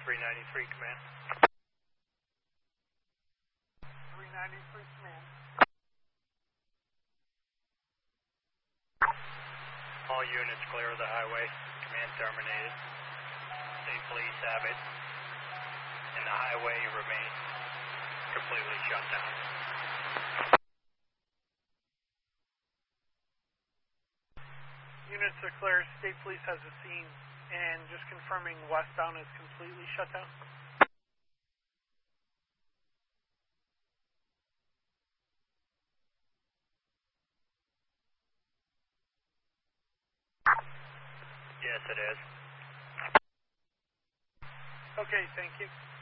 393, command. 393, command. All units clear of the highway. Command terminated. State police have it. And the highway remains completely shut down. Units are clear. State police has a scene. And just confirming westbound is completely shut down. Yes, it is. Okay, thank you.